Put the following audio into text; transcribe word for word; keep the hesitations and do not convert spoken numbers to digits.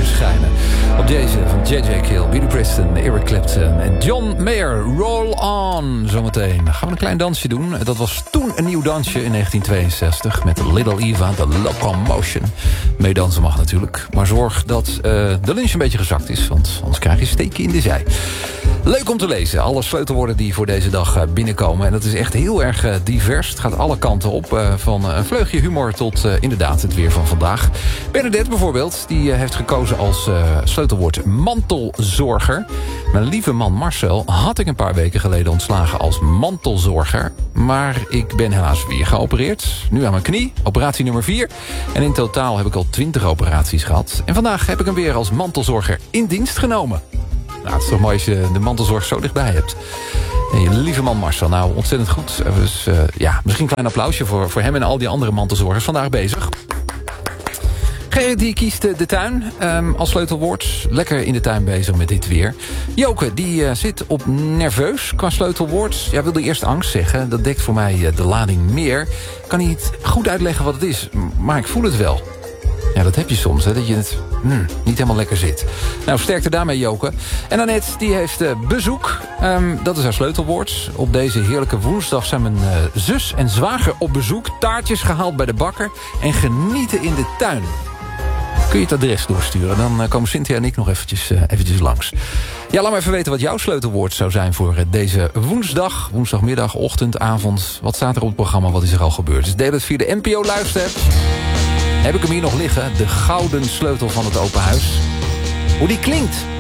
verschijnen. Op deze van J J Cale, Billy Preston, Eric Clapton en John Mayer. Roll On. Zometeen gaan we een klein dansje doen. Dat was toen een nieuw dansje in negentien tweeënzestig met Little Eva, de Locomotion. Meedansen mag natuurlijk. Maar zorg dat uh, de lunch een beetje gezakt is, want anders krijg je steken in de zij. Leuk om te lezen. Alle sleutelwoorden die voor deze dag binnenkomen. En dat is echt heel erg divers. Het gaat alle kanten op. Van een vleugje humor tot uh, inderdaad het weer van vandaag. Bernadette bijvoorbeeld, die uh, heeft gekozen als uh, sleutelwoord mantelzorger. Mijn lieve man Marcel had ik een paar weken geleden ontslagen als mantelzorger. Maar ik ben helaas weer geopereerd. Nu aan mijn knie, operatie nummer vier. En in totaal heb ik al twintig operaties gehad. En vandaag heb ik hem weer als mantelzorger in dienst genomen. Nou, het is toch mooi als je de mantelzorg zo dichtbij hebt. En je lieve man Marcel, nou ontzettend goed. Dus uh, ja, misschien een klein applausje voor, voor hem en al die andere mantelzorgers vandaag bezig. Gerrit die kiest de tuin um, als sleutelwoord. Lekker in de tuin bezig met dit weer. Joke die uh, zit op nerveus qua sleutelwoord. Ja, wilde eerst angst zeggen. Dat dekt voor mij uh, de lading meer. Kan niet goed uitleggen wat het is, maar ik voel het wel. Ja, dat heb je soms, hè, dat je het mm, niet helemaal lekker zit. Nou, sterkte daarmee, Joke. En Annette, die heeft uh, bezoek. Um, dat is haar sleutelwoord. Op deze heerlijke woensdag zijn mijn uh, zus en zwager op bezoek. Taartjes gehaald bij de bakker. En genieten in de tuin. Kun je het adres doorsturen? Dan uh, komen Cynthia en ik nog eventjes, uh, eventjes langs. Ja, laat me even weten wat jouw sleutelwoord zou zijn voor uh, deze woensdag. Woensdagmiddag, ochtend, avond. Wat staat er op het programma? Wat is er al gebeurd? Dus deel het via de N P O-luister. Heb ik hem hier nog liggen, de gouden sleutel van het open huis. Hoe die klinkt,